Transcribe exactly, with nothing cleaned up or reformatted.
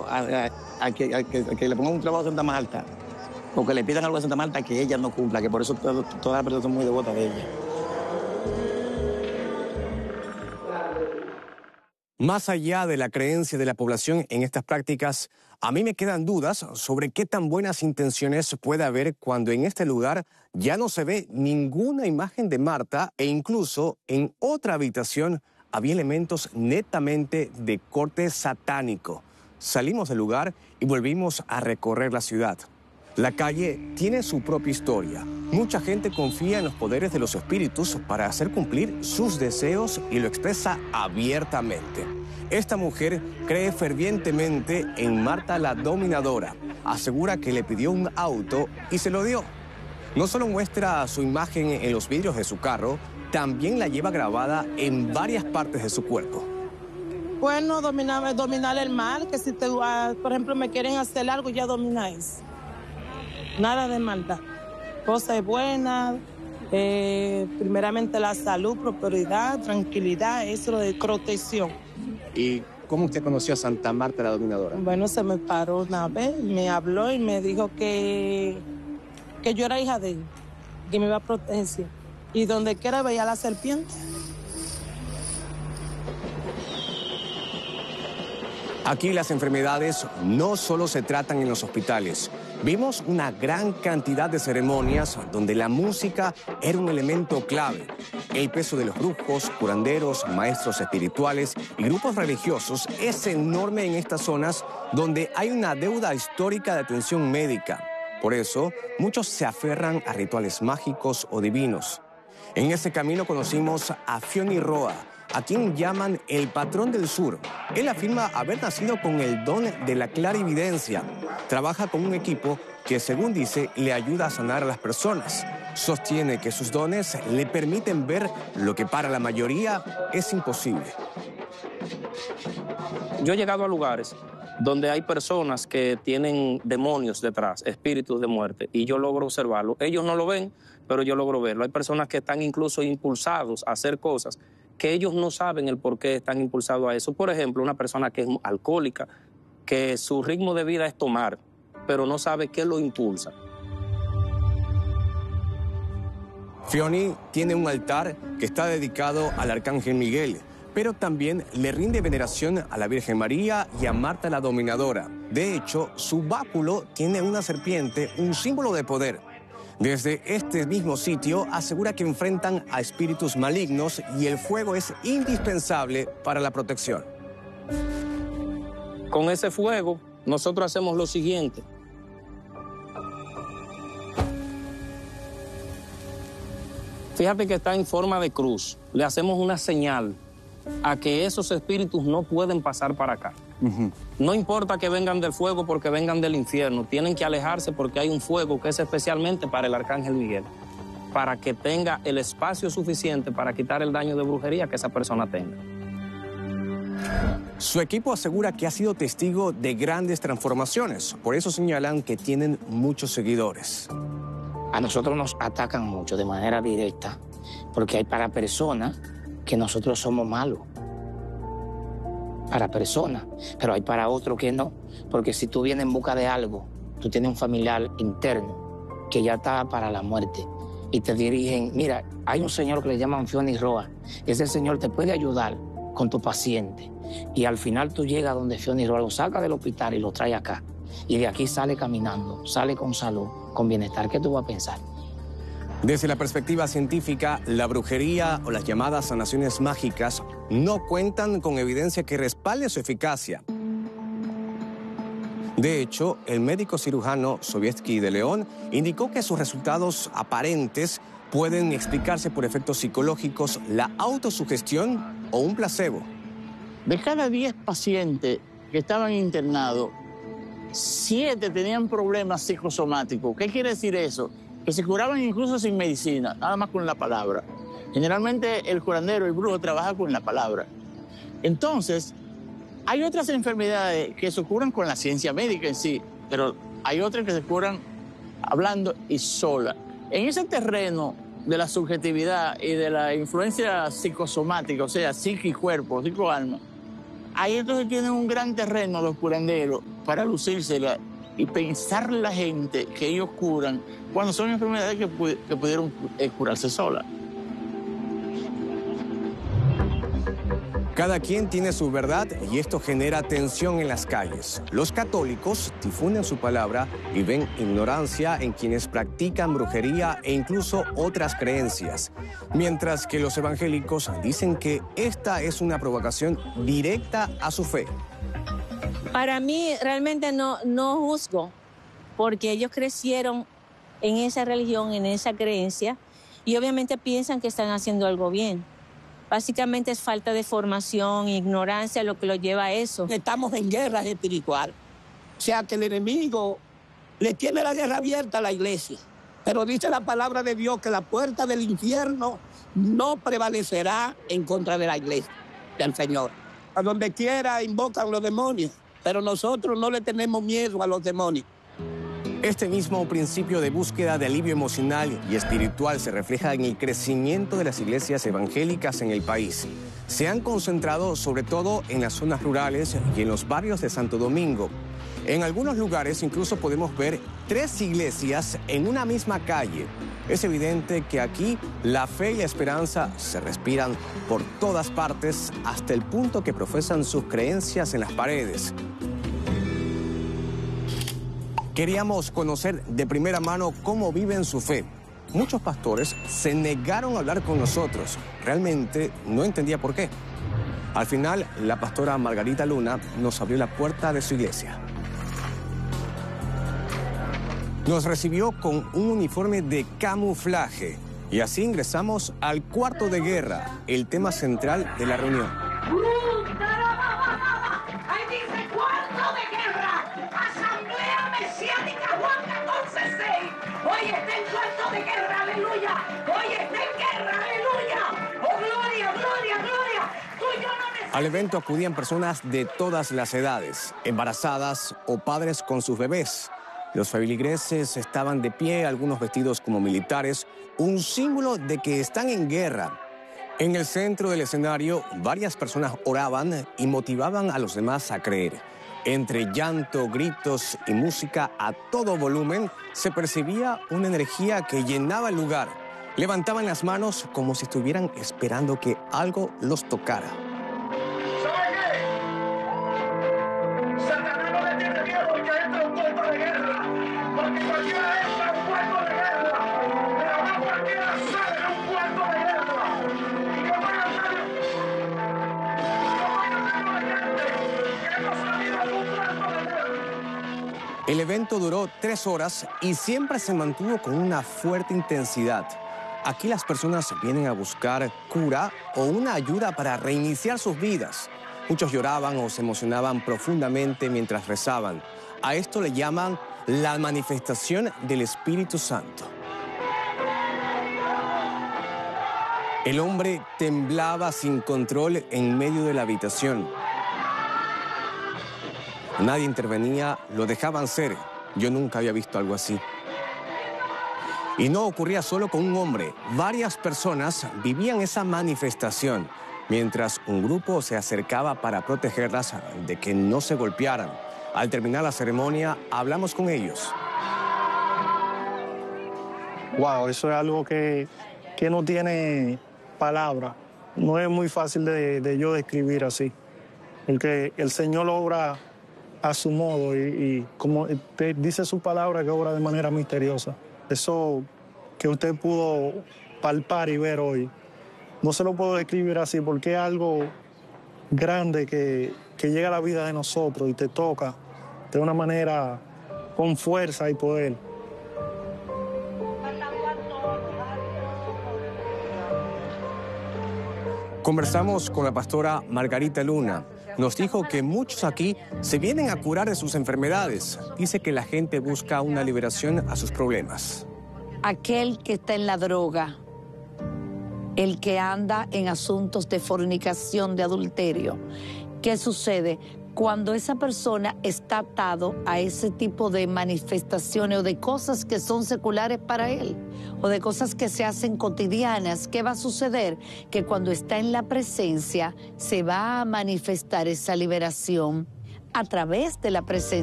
pidiendo a, a, a, que, a, que, a que le pongan un trabajo a Santa Marta, o que le pidan algo a Santa Marta que ella no cumpla, que por eso todo, todas las personas son muy devotas de ella. Más allá de la creencia de la población en estas prácticas, a mí me quedan dudas sobre qué tan buenas intenciones puede haber cuando en este lugar ya no se ve ninguna imagen de Marta e incluso en otra habitación había elementos netamente de corte satánico. Salimos del lugar y volvimos a recorrer la ciudad. La calle tiene su propia historia. Mucha gente confía en los poderes de los espíritus para hacer cumplir sus deseos y lo expresa abiertamente. Esta mujer cree fervientemente en Marta la Dominadora. Asegura que le pidió un auto y se lo dio. No solo muestra su imagen en los vidrios de su carro, también la lleva grabada en varias partes de su cuerpo. Bueno, dominar, dominar el mal, que si te, uh, por ejemplo, me quieren hacer algo, ya domináis. Nada de maldad. Cosas buenas, eh, primeramente la salud, prosperidad, tranquilidad, eso de protección. ¿Y cómo usted conoció a Santa Marta la Dominadora? Bueno, se me paró una vez, me habló y me dijo que, que yo era hija de él, que me iba a proteger. Y donde quiera veía la serpiente. Aquí las enfermedades no solo se tratan en los hospitales. Vimos una gran cantidad de ceremonias donde la música era un elemento clave. El peso de los brujos, curanderos, maestros espirituales y grupos religiosos es enorme en estas zonas donde hay una deuda histórica de atención médica. Por eso, muchos se aferran a rituales mágicos o divinos. En ese camino conocimos a Fioni Roa, a quien llaman el patrón del sur. Él afirma haber nacido con el don de la clarividencia. Trabaja con un equipo que, según dice, le ayuda a sanar a las personas. Sostiene que sus dones le permiten ver lo que para la mayoría es imposible. Yo he llegado a lugares donde hay personas que tienen demonios detrás, espíritus de muerte, y yo logro observarlo. Ellos no lo ven, pero yo logro verlo. Hay personas que están incluso impulsados a hacer cosas que ellos no saben el por qué están impulsados a eso. Por ejemplo, una persona que es alcohólica, que su ritmo de vida es tomar, pero no sabe qué lo impulsa. Fioni tiene un altar que está dedicado al Arcángel Miguel, pero también le rinde veneración a la Virgen María y a Marta la Dominadora. De hecho, su báculo tiene una serpiente, un símbolo de poder. Desde este mismo sitio asegura que enfrentan a espíritus malignos y el fuego es indispensable para la protección. Con ese fuego, nosotros hacemos lo siguiente. Fíjate que está en forma de cruz. Le hacemos una señal a que esos espíritus no pueden pasar para acá. Uh-huh. No importa que vengan del fuego porque vengan del infierno, tienen que alejarse porque hay un fuego que es especialmente para el Arcángel Miguel, para que tenga el espacio suficiente para quitar el daño de brujería que esa persona tenga. Su equipo asegura que ha sido testigo de grandes transformaciones, por eso señalan que tienen muchos seguidores. A nosotros nos atacan mucho de manera directa, porque hay para personas que nosotros somos malos. Para personas, pero hay para otros que no, porque si tú vienes en busca de algo, tú tienes un familiar interno que ya está para la muerte y te dirigen, mira, hay un señor que le llaman Fioni Roa, ese señor te puede ayudar con tu paciente y al final tú llegas donde Fioni Roa, lo saca del hospital y lo trae acá y de aquí sale caminando, sale con salud, con bienestar. ¿Qué tú vas a pensar? Desde la perspectiva científica, la brujería o las llamadas sanaciones mágicas no cuentan con evidencia que respalde su eficacia. De hecho, el médico cirujano Sovietsky de León indicó que sus resultados aparentes pueden explicarse por efectos psicológicos, la autosugestión o un placebo. De cada diez pacientes que estaban internados, siete tenían problemas psicosomáticos. ¿Qué quiere decir eso? Que se curaban incluso sin medicina, nada más con la palabra. Generalmente el curandero, el brujo, trabaja con la palabra. Entonces, hay otras enfermedades que se curan con la ciencia médica en sí, pero hay otras que se curan hablando y sola. En ese terreno de la subjetividad y de la influencia psicosomática, o sea, psique y cuerpo, psico-alma, ahí entonces tienen un gran terreno los curanderos para lucírsela y pensar la gente que ellos curan cuando son enfermedades que, pu que pudieron eh, curarse solas. Cada quien tiene su verdad y esto genera tensión en las calles. Los católicos difunden su palabra y ven ignorancia en quienes practican brujería e incluso otras creencias. Mientras que los evangélicos dicen que esta es una provocación directa a su fe. Para mí realmente no, no juzgo, porque ellos crecieron en esa religión, en esa creencia, y obviamente piensan que están haciendo algo bien. Básicamente es falta de formación, ignorancia lo que lo lleva a eso. Estamos en guerra espiritual. O sea que el enemigo le tiene la guerra abierta a la iglesia. Pero dice la palabra de Dios que la puerta del infierno no prevalecerá en contra de la iglesia del Señor. A donde quiera invocan los demonios, pero nosotros no le tenemos miedo a los demonios. Este mismo principio de búsqueda de alivio emocional y espiritual se refleja en el crecimiento de las iglesias evangélicas en el país. Se han concentrado sobre todo en las zonas rurales y en los barrios de Santo Domingo. En algunos lugares incluso podemos ver tres iglesias en una misma calle. Es evidente que aquí la fe y la esperanza se respiran por todas partes hasta el punto que profesan sus creencias en las paredes. Queríamos conocer de primera mano cómo viven su fe. Muchos pastores se negaron a hablar con nosotros. Realmente no entendía por qué. Al final, la pastora Margarita Luna nos abrió la puerta de su iglesia. Nos recibió con un uniforme de camuflaje y así ingresamos al cuarto de guerra, el tema central de la reunión. ¡Ahí dice cuarto de guerra! ¡Asamblea Mesiánica Juan catorce seis! ¡Hoy está en cuarto de guerra! ¡Aleluya! ¡Hoy está en guerra! ¡Aleluya! ¡Oh, gloria, gloria, gloria! ¡Tú y yo no necesitamos! Al evento acudían personas de todas las edades, embarazadas o padres con sus bebés. Los feligreses estaban de pie, algunos vestidos como militares, un símbolo de que están en guerra. En el centro del escenario, varias personas oraban y motivaban a los demás a creer. Entre llanto, gritos y música a todo volumen, se percibía una energía que llenaba el lugar. Levantaban las manos como si estuvieran esperando que algo los tocara. ¿Sabe qué? Satanás no le tiene miedo porque entra en un cuarto de guerra. Porque cualquiera entra en un cuarto de guerra. Pero no cualquiera sale de un cuarto de guerra. Y yo voy a hacer... Yo voy a hacer a la gente que hemos salido de un cuarto de guerra. El evento duró tres horas y siempre se mantuvo con una fuerte intensidad. Aquí las personas vienen a buscar cura o una ayuda para reiniciar sus vidas. Muchos lloraban o se emocionaban profundamente mientras rezaban. A esto le llaman la manifestación del Espíritu Santo. El hombre temblaba sin control en medio de la habitación. Nadie intervenía, lo dejaban ser. Yo nunca había visto algo así. Y no ocurría solo con un hombre. Varias personas vivían esa manifestación, mientras un grupo se acercaba para protegerlas de que no se golpearan. Al terminar la ceremonia, hablamos con ellos. Wow, eso es algo que, que no tiene palabras. No es muy fácil de, de yo describir así. Porque el Señor obra a su modo y, y como dice su palabra, que obra de manera misteriosa. Eso que usted pudo palpar y ver hoy, no se lo puedo describir así porque es algo grande que, que llega a la vida de nosotros y te toca de una manera con fuerza y poder. Conversamos con la pastora Margarita Luna. Nos dijo que muchos aquí se vienen a curar de sus enfermedades. Dice que la gente busca una liberación a sus problemas. Aquel que está en la droga, el que anda en asuntos de fornicación, de adulterio, ¿qué sucede? cuando esa persona está atado a ese tipo de manifestaciones o de cosas que son seculares para él, o de cosas que se hacen cotidianas, ¿qué va a suceder? Que cuando está en la presencia se va a manifestar esa liberación a través de la presencia.